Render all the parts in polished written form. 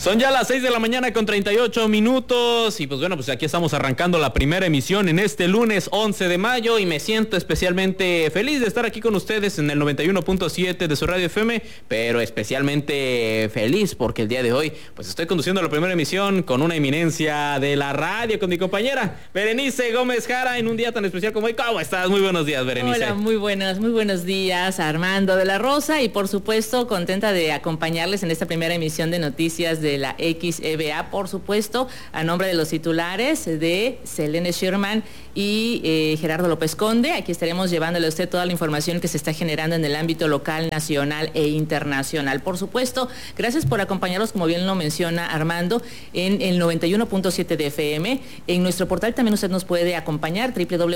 Son ya las 6 de la mañana con 38 minutos y pues bueno, pues aquí estamos arrancando la primera emisión en este lunes 11 de mayo y me siento especialmente feliz de estar aquí con ustedes en el 91.7 de su radio FM, pero especialmente feliz porque el día de hoy pues estoy conduciendo la primera emisión con una eminencia de la radio, con mi compañera Berenice Gómez Jara en un día tan especial como hoy. ¿Cómo estás? Muy buenos días, Berenice. Hola, muy buenos días, Armando de la Rosa, y por supuesto contenta de acompañarles en esta primera emisión de noticias de la XEBA, por supuesto, a nombre de los titulares de Selene Sherman y Gerardo López Conde. Aquí estaremos llevándole a usted toda la información que se está generando en el ámbito local, nacional e internacional. Por supuesto, gracias por acompañarnos, como bien lo menciona Armando, en el 91.7 de FM. En nuestro portal también usted nos puede acompañar,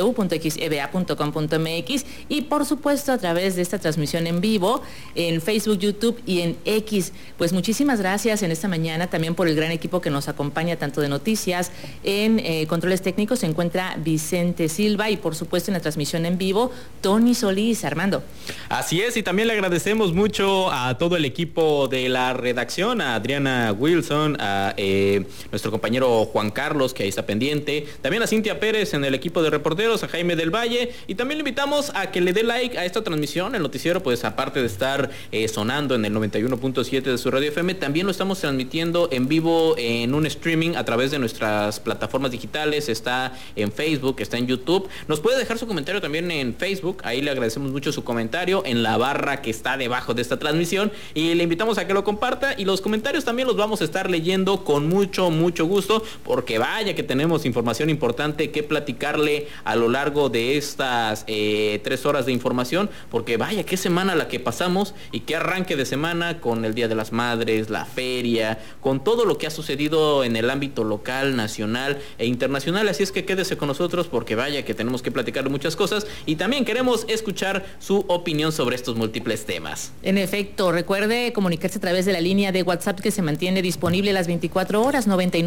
www.xeba.com.mx, y por supuesto a través de esta transmisión en vivo en Facebook, YouTube y en X. Pues muchísimas gracias en esta mañana también por el gran equipo que nos acompaña, tanto de noticias. En controles técnicos se encuentra Vicente Silva y por supuesto en la transmisión en vivo Tony Solís. Armando. Así es, y también le agradecemos mucho a todo el equipo de la redacción, a Adriana Wilson, a nuestro compañero Juan Carlos, que ahí está pendiente, también a Cintia Pérez en el equipo de reporteros, a Jaime del Valle, y también le invitamos a que le dé like a esta transmisión. El noticiero, pues aparte de estar sonando en el 91.7 de su radio FM, también lo estamos transmitiendo en vivo en un streaming a través de nuestras plataformas digitales. Está en Facebook, está en YouTube. Nos puede dejar su comentario también en Facebook, ahí le agradecemos mucho su comentario en la barra que está debajo de esta transmisión, y le invitamos a que lo comparta, y los comentarios también los vamos a estar leyendo con mucho gusto, porque vaya que tenemos información importante que platicarle a lo largo de estas 3 horas de información, porque vaya qué semana la que pasamos y qué arranque de semana con el Día de las Madres, la feria, con todo lo que ha sucedido en el ámbito local, nacional e internacional. Así es que quédese con nosotros porque vaya que tenemos que platicar de muchas cosas y también queremos escuchar su opinión sobre estos múltiples temas. En efecto, recuerde comunicarse a través de la línea de WhatsApp que se mantiene disponible las 24 horas,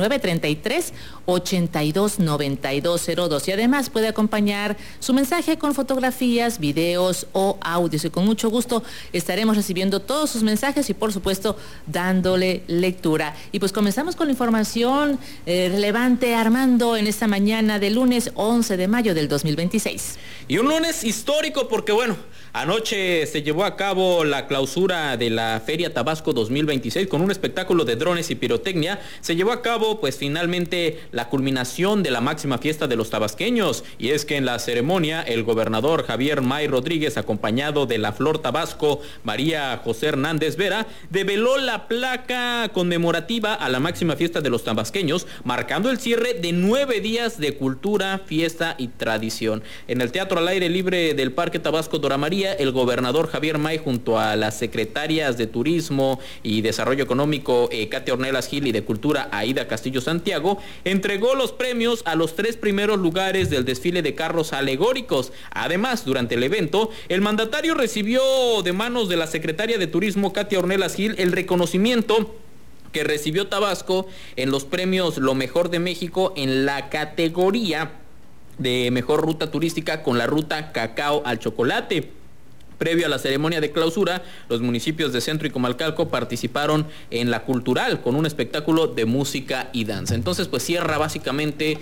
9933-829202, y además puede acompañar su mensaje con fotografías, videos o audios, y con mucho gusto estaremos recibiendo todos sus mensajes y por supuesto dándole lectura. Y pues comenzamos con la información relevante, Armando, en esta mañana de lunes 11 de mayo del 2026. Y un lunes histórico porque bueno, anoche se llevó a cabo la clausura de la Feria Tabasco 2026 con un espectáculo de drones y pirotecnia. Se llevó a cabo pues finalmente la culminación de la máxima fiesta de los tabasqueños, y es que en la ceremonia el gobernador Javier May Rodríguez, acompañado de la Flor Tabasco María José Hernández Vera, develó la placa conmemorativa a la máxima fiesta de los tabasqueños, marcando el cierre de 9 días de cultura, fiesta y tradición. En el Teatro al Aire Libre del Parque Tabasco Dora María, el gobernador Javier May, junto a las secretarias de Turismo y Desarrollo Económico Katia Ornelas Gil y de Cultura Aida Castillo Santiago, entregó los premios a los 3 primeros lugares del desfile de carros alegóricos. Además, durante el evento, el mandatario recibió de manos de la secretaria de Turismo Katia Ornelas Gil el reconocimiento que recibió Tabasco en los premios Lo Mejor de México en la categoría de mejor ruta turística con la ruta Cacao al Chocolate. Previo a la ceremonia de clausura, los municipios de Centro y Comalcalco participaron en la cultural con un espectáculo de música y danza. Entonces, pues cierra básicamente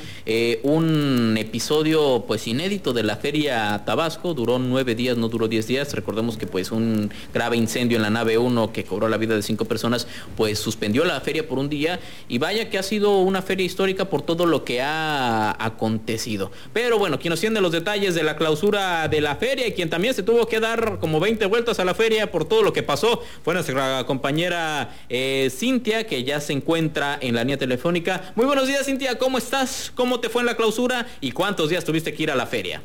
un episodio pues inédito de la Feria Tabasco. Duró 9 días, no duró 10 días. Recordemos que pues un grave incendio en la nave 1 que cobró la vida de 5 personas, pues suspendió la feria por un día, y vaya que ha sido una feria histórica por todo lo que ha acontecido. Pero bueno, quien nos tiene los detalles de la clausura de la feria y quien también se tuvo que dar como 20 vueltas a la feria por todo lo que pasó fue nuestra compañera Cintia, que ya se encuentra en la línea telefónica. Muy buenos días, Cintia, ¿cómo estás? ¿Cómo te fue en la clausura y cuántos días tuviste que ir a la feria?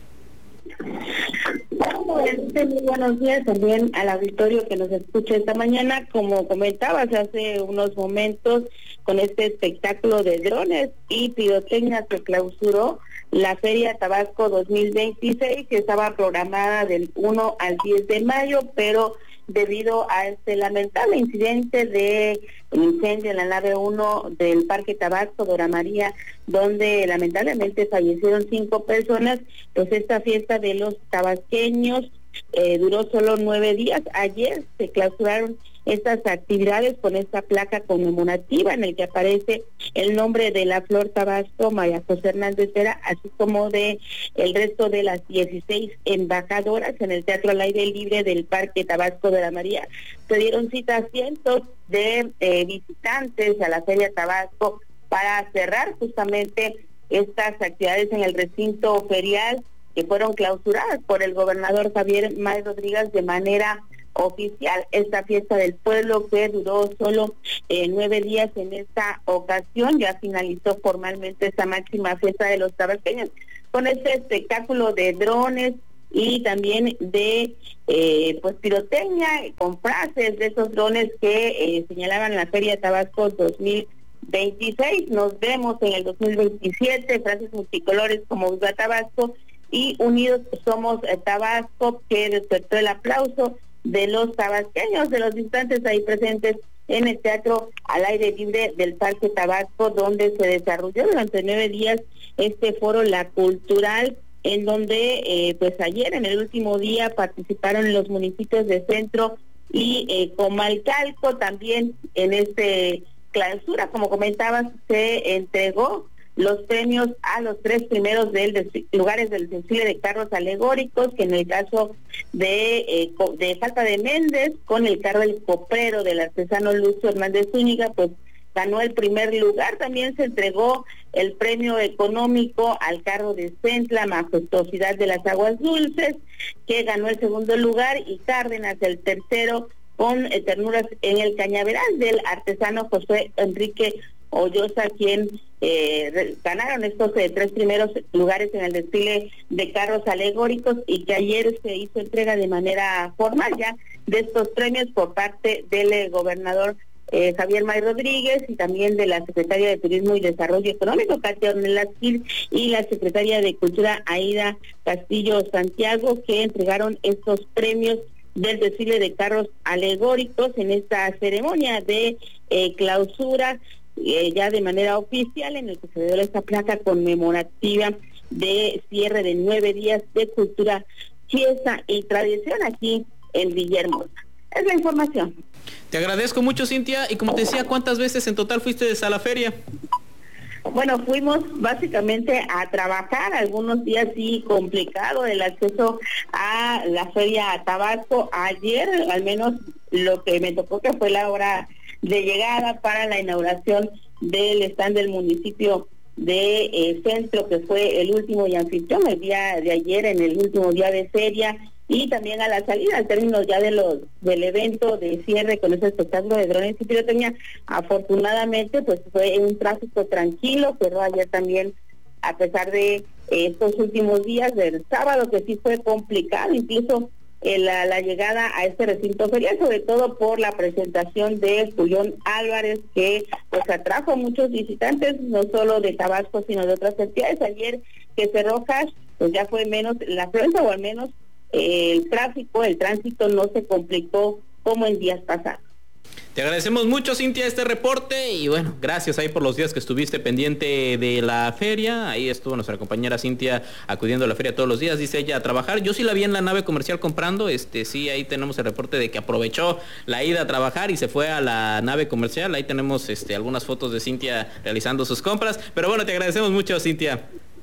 Muy buenos días también al auditorio que nos escucha esta mañana. Como comentabas hace unos momentos, con este espectáculo de drones y pirotecnia se clausuró la Feria Tabasco 2026, que estaba programada del 1 al 10 de mayo, pero debido a este lamentable incidente de incendio en la nave 1 del Parque Tabasco Dora María, donde lamentablemente fallecieron 5 personas, pues esta fiesta de los tabasqueños duró solo 9 días. Ayer se clausuraron estas actividades con esta placa conmemorativa en el que aparece el nombre de la Flor Tabasco, María José Hernández Vera, así como de el resto de las 16 embajadoras en el Teatro al Aire Libre del Parque Tabasco de la María. Se dieron cita a cientos de visitantes a la Feria Tabasco para cerrar justamente estas actividades en el recinto ferial, que fueron clausuradas por el gobernador Javier May Rodríguez de manera oficial. Esta fiesta del pueblo, que duró solo 9 días en esta ocasión, ya finalizó formalmente esta máxima fiesta de los tabasqueños con este espectáculo de drones y también de pues pirotecnia, con frases de esos drones que señalaban la Feria Tabasco 2026. Nos vemos en el 2027, frases multicolores como Viva Tabasco y Unidos Somos Tabasco, que despertó el aplauso de los tabasqueños, de los visitantes ahí presentes en el Teatro al Aire Libre del Parque Tabasco, donde se desarrolló durante 9 días este foro La Cultural, en donde pues ayer, en el último día, participaron los municipios de Centro y Comalcalco. También en este clausura, como comentabas, se entregó los premios a los 3 primeros lugares del desfile de carros alegóricos, que en el caso de Falta de Méndez, con el carro del coprero del artesano Lucio Hernández Zúñiga, pues ganó el primer lugar. También se entregó el premio económico al carro de Centla, Majestuosidad de las Aguas Dulces, que ganó el segundo lugar, y Cárdenas el tercero, con Ternuras en el Cañaveral del artesano José Enrique Ollosa, quien ganaron estos 3 primeros lugares en el desfile de carros alegóricos, y que ayer se hizo entrega de manera formal ya de estos premios por parte del gobernador Javier May Rodríguez, y también de la secretaria de Turismo y Desarrollo Económico, Katia Ornelas Gil, y la secretaria de Cultura, Aida Castillo Santiago, que entregaron estos premios del desfile de carros alegóricos en esta ceremonia de clausura, ya de manera oficial, en el que se dio esta placa conmemorativa de cierre de 9 días de cultura, fiesta y tradición aquí en Villahermosa. Es la información. Te agradezco mucho, Cintia, y como te decía, ¿cuántas veces en total fuiste a la feria? Bueno, fuimos básicamente a trabajar, algunos días sí complicado el acceso a la Feria Tabasco. Ayer, al menos lo que me tocó, que fue la hora de llegada para la inauguración del stand del municipio de Centro, que fue el último y anfitrión el día de ayer, en el último día de feria, y también a la salida, al término ya del evento de cierre con ese espectáculo de drones y pirotecnia. Afortunadamente, pues fue un tráfico tranquilo, pero ayer también, a pesar de estos últimos días del sábado, que sí fue complicado, incluso la llegada a este recinto ferial, sobre todo por la presentación de Julián Álvarez, que pues atrajo a muchos visitantes, no solo de Tabasco, sino de otras entidades. Ayer que cerró Cash, pues ya fue menos la afluencia, o al menos el tránsito no se complicó como en días pasados. Te agradecemos mucho, Cintia, este reporte, y bueno, gracias ahí por los días que estuviste pendiente de la feria. Ahí estuvo nuestra compañera Cintia acudiendo a la feria todos los días, dice ella, a trabajar. Yo sí la vi en la nave comercial comprando, sí, ahí tenemos el reporte de que aprovechó la ida a trabajar y se fue a la nave comercial. Ahí tenemos algunas fotos de Cintia realizando sus compras, pero bueno, te agradecemos mucho, Cintia.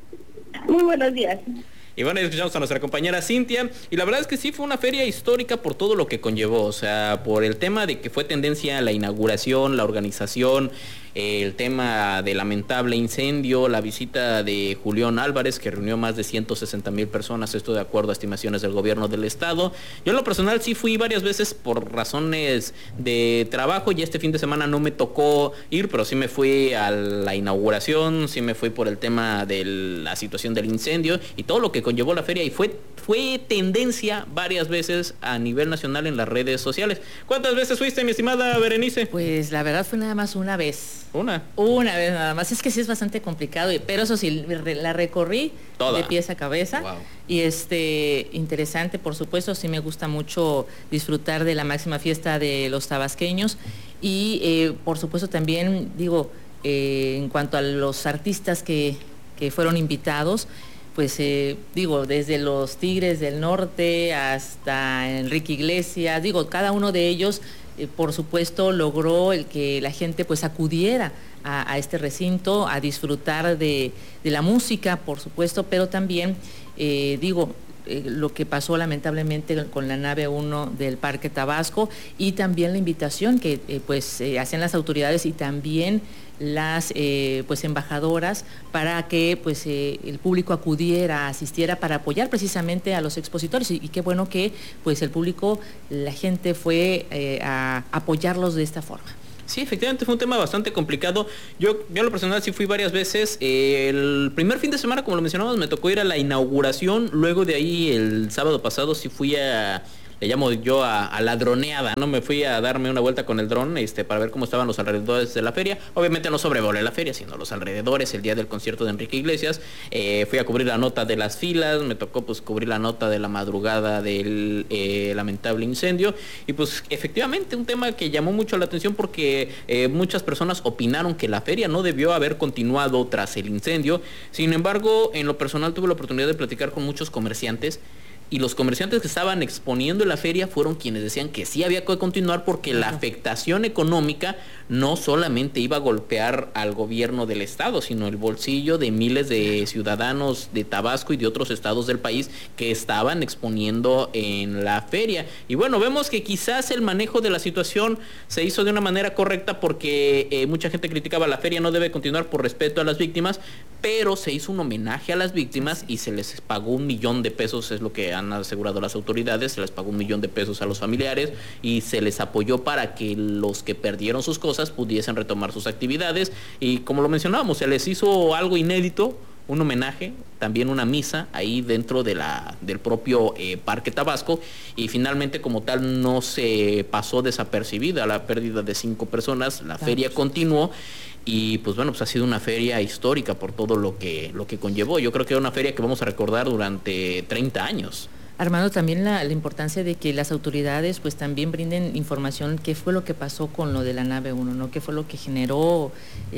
Muy buenos días. Y bueno, escuchamos a nuestra compañera Cintia, y la verdad es que sí fue una feria histórica por todo lo que conllevó, o sea, por el tema de que fue tendencia la inauguración, la organización, el tema del lamentable incendio, la visita de Julián Álvarez, que reunió más de 160,000 personas, esto de acuerdo a estimaciones del gobierno del estado. Yo en lo personal sí fui varias veces por razones de trabajo, y este fin de semana no me tocó ir, pero sí me fui a la inauguración, sí me fui por el tema de la situación del incendio y todo lo que conllevó la feria, y fue tendencia varias veces a nivel nacional en las redes sociales. ¿Cuántas veces fuiste, mi estimada Berenice? Pues la verdad fue nada más una vez. Una vez nada más. Es que sí es bastante complicado, pero eso sí, la recorrí toda, de pies a cabeza. Wow. Y interesante, por supuesto, sí me gusta mucho disfrutar de la máxima fiesta de los tabasqueños. Y por supuesto también, en cuanto a los artistas que fueron invitados, pues desde los Tigres del Norte hasta Enrique Iglesias, cada uno de ellos por supuesto logró el que la gente pues acudiera a este recinto a disfrutar de la música, por supuesto, pero también lo que pasó lamentablemente con la nave 1 del Parque Tabasco, y también la invitación que hacían las autoridades y también las embajadoras para que el público acudiera, asistiera para apoyar precisamente a los expositores, y qué bueno que el público, la gente fue a apoyarlos de esta forma. Sí, efectivamente fue un tema bastante complicado. Yo en lo personal sí fui varias veces. El primer fin de semana, como lo mencionamos, me tocó ir a la inauguración. Luego de ahí, el sábado pasado, sí fui le llamo yo a la droneada, ¿no? Me fui a darme una vuelta con el dron para ver cómo estaban los alrededores de la feria. Obviamente no sobrevolé la feria, sino los alrededores, el día del concierto de Enrique Iglesias. Fui a cubrir la nota de las filas, me tocó cubrir la nota de la madrugada del lamentable incendio. Y efectivamente un tema que llamó mucho la atención porque muchas personas opinaron que la feria no debió haber continuado tras el incendio. Sin embargo, en lo personal tuve la oportunidad de platicar con muchos comerciantes, y los comerciantes que estaban exponiendo en la feria fueron quienes decían que sí había que continuar porque la afectación económica no solamente iba a golpear al gobierno del estado, sino el bolsillo de miles de ciudadanos de Tabasco y de otros estados del país que estaban exponiendo en la feria. Y bueno, vemos que quizás el manejo de la situación se hizo de una manera correcta porque mucha gente criticaba la feria no debe continuar por respeto a las víctimas, pero se hizo un homenaje a las víctimas y se les pagó $1 millón, es lo que han asegurado las autoridades. Se les pagó $1 millón a los familiares y se les apoyó para que los que perdieron sus cosas pudiesen retomar sus actividades, y como lo mencionábamos, se les hizo algo inédito, un homenaje, también una misa ahí dentro del propio Parque Tabasco, y finalmente como tal no se pasó desapercibida la pérdida de 5 personas, la feria continuó. Y ha sido una feria histórica por todo lo que conllevó. Yo creo que es una feria que vamos a recordar durante 30 años. Armando, también la importancia de que las autoridades también brinden información, qué fue lo que pasó con lo de la nave 1, ¿no? Qué fue lo que generó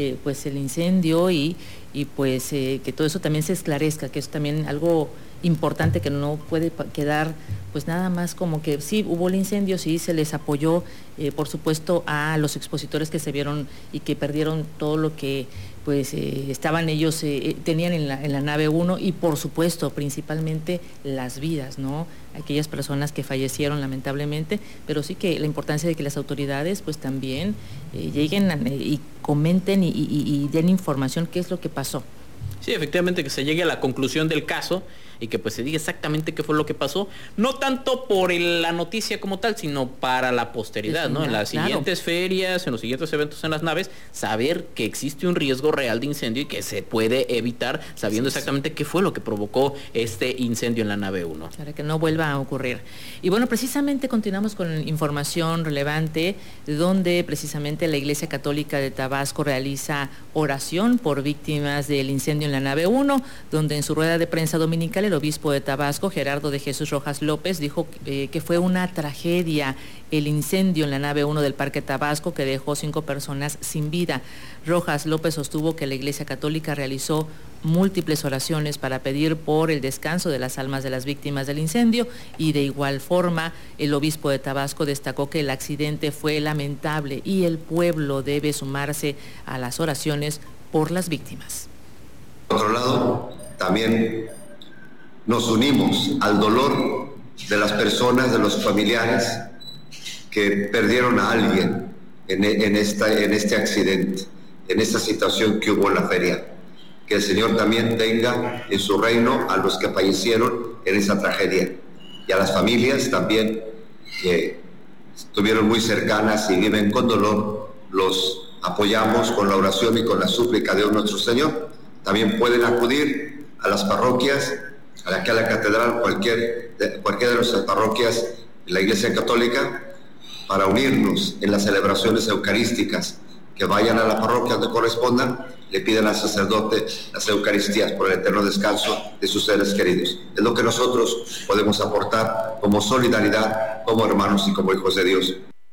el incendio, y que todo eso también se esclarezca, que es también algo importante, que no puede quedar nada más como que sí, hubo el incendio, sí, se les apoyó, por supuesto, a los expositores que se vieron y que perdieron todo lo que estaban ellos, tenían en la nave 1, y por supuesto, principalmente las vidas, ¿no? Aquellas personas que fallecieron lamentablemente, pero sí que la importancia de que las autoridades también lleguen y comenten y den información qué es lo que pasó. Sí, efectivamente, que se llegue a la conclusión del caso y que se diga exactamente qué fue lo que pasó, no tanto por la noticia como tal, sino para la posteridad, ¿no? En las siguientes ferias, en los siguientes eventos en las naves, saber que existe un riesgo real de incendio y que se puede evitar sabiendo exactamente qué fue lo que provocó este incendio en la nave 1. Para que no vuelva a ocurrir. Y bueno, precisamente continuamos con información relevante, donde precisamente la Iglesia Católica de Tabasco realiza oración por víctimas del incendio en la nave 1, donde en su rueda de prensa dominical el obispo de Tabasco, Gerardo de Jesús Rojas López, dijo que fue una tragedia el incendio en la nave 1 del Parque Tabasco, que dejó 5 personas sin vida. Rojas López sostuvo que la Iglesia Católica realizó múltiples oraciones para pedir por el descanso de las almas de las víctimas del incendio, y de igual forma el obispo de Tabasco destacó que el accidente fue lamentable y el pueblo debe sumarse a las oraciones por las víctimas. Por otro lado, también nos unimos al dolor de las personas, de los familiares que perdieron a alguien en este accidente, en esta situación que hubo en la feria. Que el Señor también tenga en su reino a los que fallecieron en esa tragedia, y a las familias también que estuvieron muy cercanas y viven con dolor. Los apoyamos con la oración y con la súplica de Dios nuestro Señor. También pueden acudir a las parroquias, a la catedral, cualquiera de nuestras parroquias de la Iglesia Católica, para unirnos en las celebraciones eucarísticas, que vayan a la parroquia donde correspondan, le piden al sacerdote las Eucaristías por el eterno descanso de sus seres queridos. Es lo que nosotros podemos aportar como solidaridad, como hermanos y como hijos de Dios.